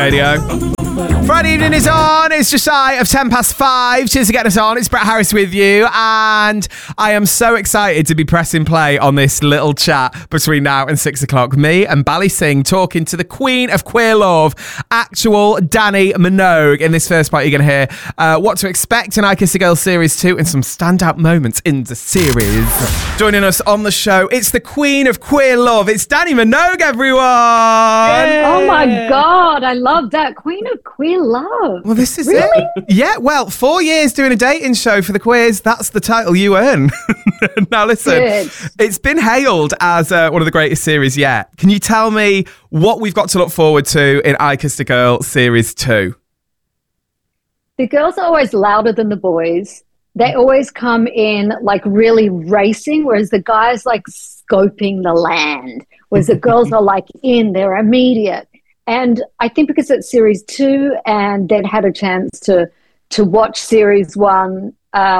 Radio. Friday evening is on. It's just shy of 5:10. Cheers for getting us on. It's Brett Harris with you, and I am so excited to be pressing play on this little chat between now and 6 o'clock. Me and Bally Singh talking to the queen of queer love, actual Dannii Minogue. In this first part, you're going to hear what to expect in I Kissed a Girl Series 2 and some standout moments in the series. Joining us on the show, it's the queen of queer love. It's Dannii Minogue, everyone. Yay. Oh my God, I love that. Queen of queer love. Well, this is it. Yeah, well, 4 years doing a dating show for the queers. That's the title you earn. Now, listen, it's been hailed as one of the greatest series yet. Can you tell me what we've got to look forward to in I Kissed a Girl Series 2? The girls are always louder than the boys. They always come in like really racing, whereas the guys like scoping the land, whereas the girls are like they're immediate. And I think because it's Series 2 and they'd had a chance to watch Series 1,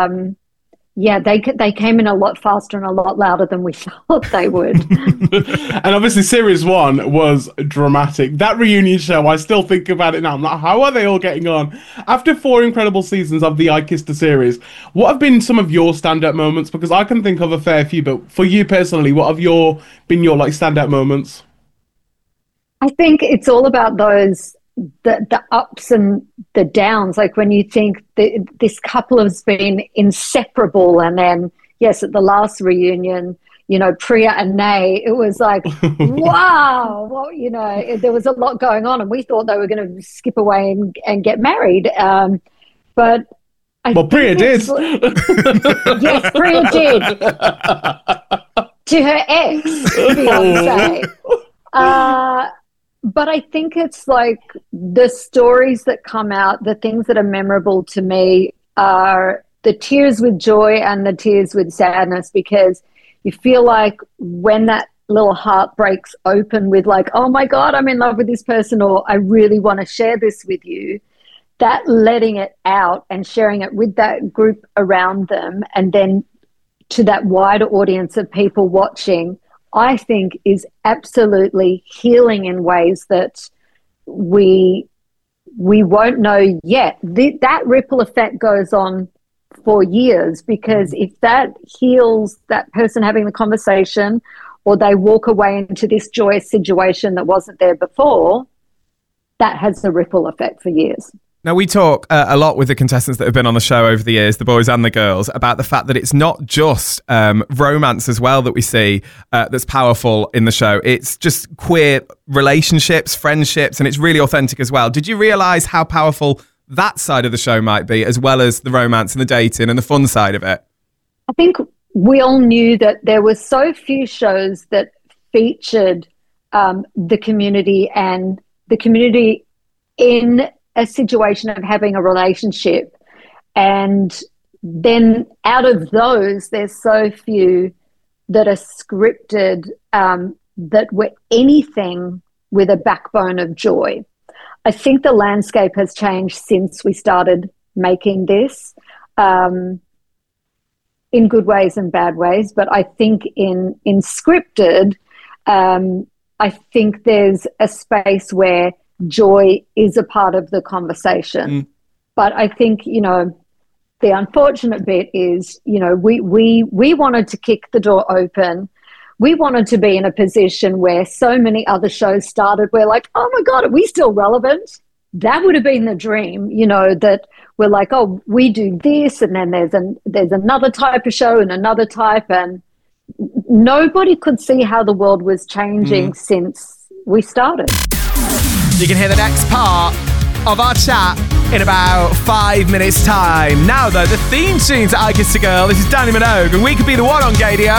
they came in a lot faster and a lot louder than we thought they would. And obviously Series 1 was dramatic. That reunion show, I still think about it now. I'm like, how are they all getting on? After 4 incredible seasons of the I Kissed a series, what have been some of your standout moments? Because I can think of a fair few, but for you personally, what have been your like standout moments? I think it's all about the ups and the downs. Like when you think this couple has been inseparable, and then, yes, at the last reunion, you know, Priya and Nay, it was like, wow, well, you know, there was a lot going on, and we thought they were going to skip away and get married. But Priya did. Yes, Priya did. To her ex, Beyonce. But I think it's like the stories that come out, the things that are memorable to me are the tears with joy and the tears with sadness, because you feel like when that little heart breaks open with like, oh my God, I'm in love with this person, or I really want to share this with you, that letting it out and sharing it with that group around them and then to that wider audience of people watching, I think is absolutely healing in ways that we won't know yet. That ripple effect goes on for years, because if that heals that person having the conversation, or they walk away into this joyous situation that wasn't there before, that has a ripple effect for years. Now, we talk a lot with the contestants that have been on the show over the years, the boys and the girls, about the fact that it's not just romance as well that we see that's powerful in the show. It's just queer relationships, friendships, and it's really authentic as well. Did you realise how powerful that side of the show might be, as well as the romance and the dating and the fun side of it? I think we all knew that there were so few shows that featured the community and the community in a situation of having a relationship, and then out of those there's so few that are scripted that were anything with a backbone of joy. I think the landscape has changed since we started making this, in good ways and bad ways, but I think in scripted, I think there's a space where joy is a part of the conversation. But I think, you know, the unfortunate bit is, you know, we wanted to kick the door open. We wanted to be in a position where so many other shows started. We're like, oh my God, are we still relevant? That would have been the dream, you know, that we're like, oh, we do this, and then there's another type of show and another type, and nobody could see how the world was changing since we started. You can hear the next part of our chat in about 5 minutes' time. Now, though, the theme tune to I Kissed a Girl. This is Dannii Minogue, and we could be the one on Gadio.